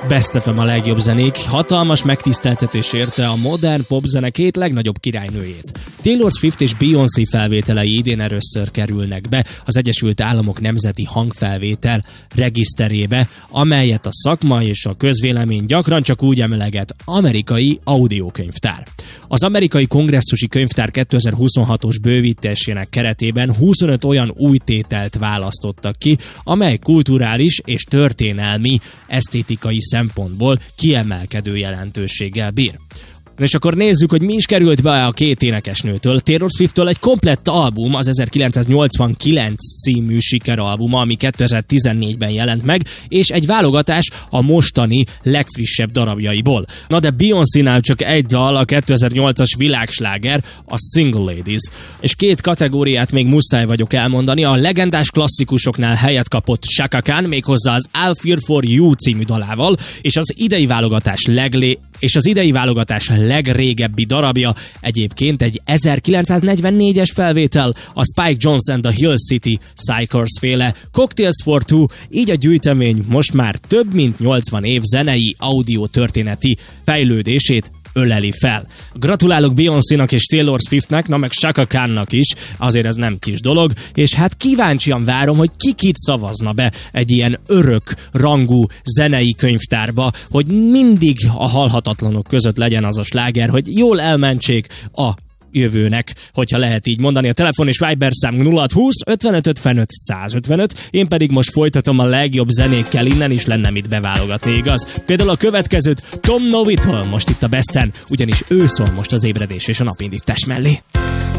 Best FM a legjobb zenék, hatalmas megtiszteltetés érte a modern popzene két legnagyobb királynőjét. Taylor Swift és Beyoncé felvételei idén először kerülnek be az Egyesült Államok Nemzeti Hangfelvétel regiszterébe, amelyet a szakma és a közvélemény gyakran csak úgy emleget: amerikai audiokönyvtár. Az amerikai kongresszusi könyvtár 2026-os bővítésének keretében 25 olyan új tételt választottak ki, amely kulturális és történelmi, esztétikai szempontból kiemelkedő jelentőséggel bír. És akkor nézzük, hogy mi is került be a két énekesnőtől. Taylor Swifttől egy komplett album, az 1989 című sikeralbuma, ami 2014-ben jelent meg, és egy válogatás a mostani legfrissebb darabjaiból. Na de Beyoncénál csak egy dal, a 2008-as világsláger, a Single Ladies. És két kategóriát még muszáj vagyok elmondani. A legendás klasszikusoknál helyet kapott Chaka Khan, méghozzá az I'll Fear For You című dalával, és az idei válogatás legrégebbi darabja egyébként egy 1944-es felvétel, a Spike Jonze and the Hill City Psychers féle Cocktails for Two, így a gyűjtemény most már több mint 80 év zenei, audiotörténeti fejlődését öleli fel. Gratulálok Beyoncénak és Taylor Swiftnek, na meg Chaka Khannak is, azért ez nem kis dolog, és hát kíváncsian várom, hogy kit szavazna be egy ilyen örök rangú zenei könyvtárba, hogy mindig a halhatatlanok között legyen az a sláger, hogy jól elmentsék a jövőnek, hogyha lehet így mondani. A telefon és Viber szám 0620 55 55 155, én pedig most folytatom a legjobb zenékkel, innen is lenne mit beválogatni, igaz? Például a következőt Tom Novitól most itt a Besten, ugyanis ő szól most az ébredés és a napindítás mellé.